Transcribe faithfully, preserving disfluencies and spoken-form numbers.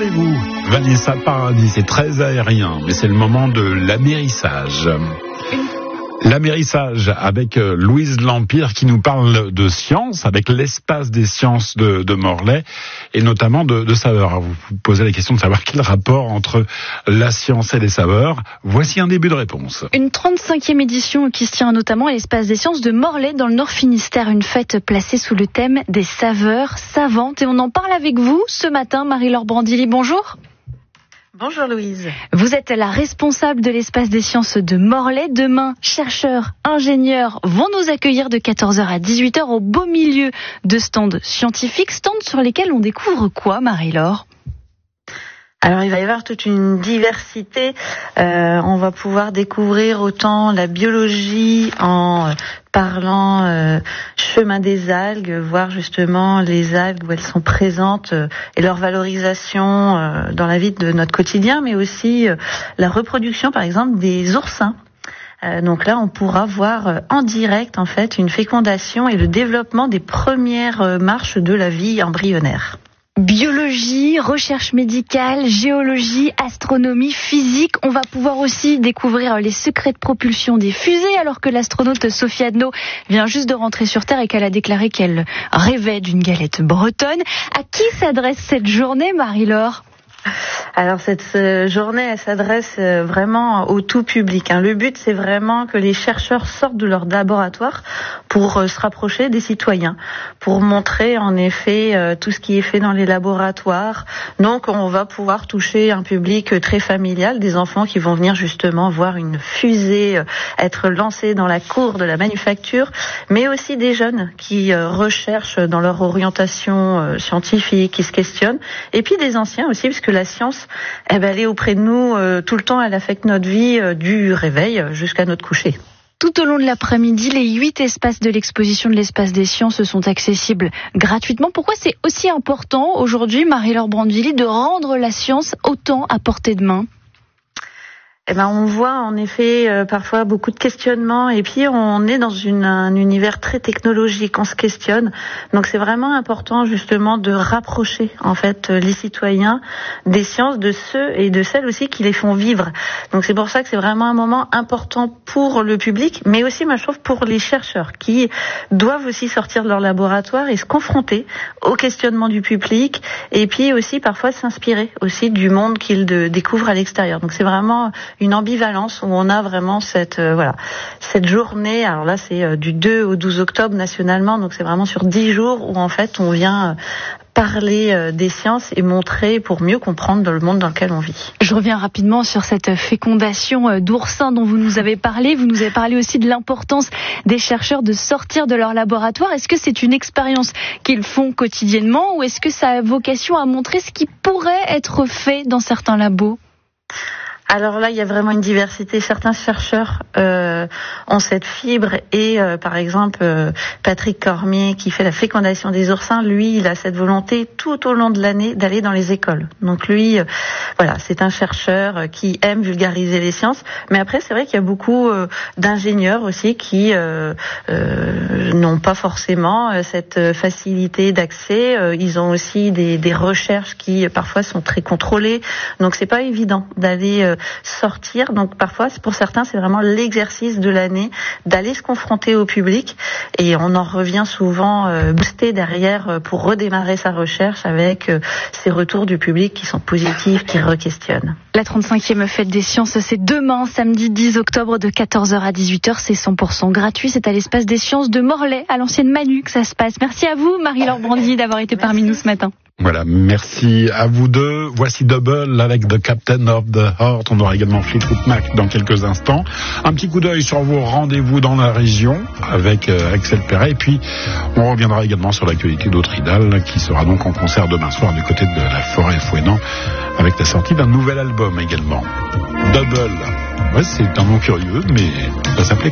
vous, Vanessa Paradis, c'est très aérien, mais c'est le moment de l'amérissage. L'amérissage avec Louise Lampire qui nous parle de science, avec l'espace des sciences de, de Morlaix, et notamment de, de saveurs. Alors vous vous posez la question de savoir quel rapport entre la science et les saveurs. Voici un début de réponse. Une trente-cinquième édition qui se tient notamment à l'espace des sciences de Morlaix dans le Nord Finistère. Une fête placée sous le thème des saveurs savantes. Et on en parle avec vous ce matin, Marie-Laure Brandilly. Bonjour. Bonjour Louise. Vous êtes la responsable de l'espace des sciences de Morlaix. Demain, chercheurs, ingénieurs vont nous accueillir de quatorze heures à dix-huit heures au beau milieu de stands scientifiques, stands sur lesquels on découvre quoi, Marie-Laure ? Alors il va y avoir toute une diversité. Euh, on va pouvoir découvrir autant la biologie en parlant euh, chemin des algues, voir justement les algues où elles sont présentes euh, et leur valorisation euh, dans la vie de notre quotidien, mais aussi euh, la reproduction par exemple des oursins. Euh, donc là, on pourra voir euh, en direct en fait une fécondation et le développement des premières euh, marches de la vie embryonnaire. Biologie, recherche médicale, géologie, astronomie, physique. On va pouvoir aussi découvrir les secrets de propulsion des fusées alors que l'astronaute Sophie Adno vient juste de rentrer sur Terre et qu'elle a déclaré qu'elle rêvait d'une galette bretonne. À qui s'adresse cette journée, Marie-Laure ? Alors cette journée, elle s'adresse vraiment au tout public. Le but, c'est vraiment que les chercheurs sortent de leur laboratoire pour se rapprocher des citoyens, pour montrer en effet tout ce qui est fait dans les laboratoires. Donc on va pouvoir toucher un public très familial, des enfants qui vont venir justement voir une fusée être lancée dans la cour de la manufacture, mais aussi des jeunes qui recherchent dans leur orientation scientifique, qui se questionnent, et puis des anciens aussi, parce que la science, eh ben, elle est auprès de nous euh, tout le temps, elle affecte notre vie euh, du réveil jusqu'à notre coucher. Tout au long de l'après-midi, les huit espaces de l'exposition de l'espace des sciences sont accessibles gratuitement. Pourquoi c'est aussi important aujourd'hui, Marie-Laure Brandilly, de rendre la science autant à portée de main ? Eh ben, on voit en effet euh, parfois beaucoup de questionnements et puis on est dans une, un univers très technologique, on se questionne. Donc c'est vraiment important justement de rapprocher en fait les citoyens des sciences, de ceux et de celles aussi qui les font vivre. Donc c'est pour ça que c'est vraiment un moment important pour le public, mais aussi moi je trouve pour les chercheurs qui doivent aussi sortir de leur laboratoire et se confronter aux questionnements du public et puis aussi parfois s'inspirer aussi du monde qu'ils de, découvrent à l'extérieur. Donc c'est vraiment une ambivalence où on a vraiment cette euh, voilà cette journée. Alors là, c'est euh, du deux au douze octobre nationalement, donc c'est vraiment sur dix jours où en fait on vient euh, parler euh, des sciences et montrer pour mieux comprendre dans le monde dans lequel on vit. Je reviens rapidement sur cette fécondation euh, d'oursins dont vous nous avez parlé. Vous nous avez parlé aussi de l'importance des chercheurs de sortir de leur laboratoire. Est-ce que c'est une expérience qu'ils font quotidiennement ou est-ce que ça a vocation à montrer ce qui pourrait être fait dans certains labos ? Alors là, il y a vraiment une diversité. Certains chercheurs euh, ont cette fibre et, euh, par exemple, euh, Patrick Cormier, qui fait la fécondation des oursins, lui, il a cette volonté tout au long de l'année d'aller dans les écoles. Donc lui, euh, voilà, c'est un chercheur qui aime vulgariser les sciences. Mais après, c'est vrai qu'il y a beaucoup euh, d'ingénieurs aussi qui euh, euh, n'ont pas forcément euh, cette facilité d'accès. Euh, ils ont aussi des, des recherches qui euh, parfois sont très contrôlées. Donc c'est pas évident d'aller euh, sortir. Donc parfois, pour certains, c'est vraiment l'exercice de l'année d'aller se confronter au public et on en revient souvent euh, boosté derrière euh, pour redémarrer sa recherche avec euh, ces retours du public qui sont positifs, qui re-questionnent. La trente-cinquième fête des sciences, c'est demain, samedi dix octobre de quatorze heures à dix-huit heures. C'est cent pour cent gratuit. C'est à l'espace des sciences de Morlaix, à l'ancienne Manu que ça se passe. Merci à vous, Marie-Laure Brandilly, d'avoir été Merci. Parmi nous ce matin. Voilà, merci à vous deux. Voici Double avec The Captain of the Heart. On aura également Fleetwood Mac dans quelques instants. Un petit coup d'œil sur vos rendez-vous dans la région avec euh, Axel Perret. Et puis, on reviendra également sur l'actualité d'Autridal qui sera donc en concert demain soir du côté de la Forêt Fouesnant avec la sortie d'un nouvel album également. Double. Ouais, c'est un nom curieux, mais ça s'appelait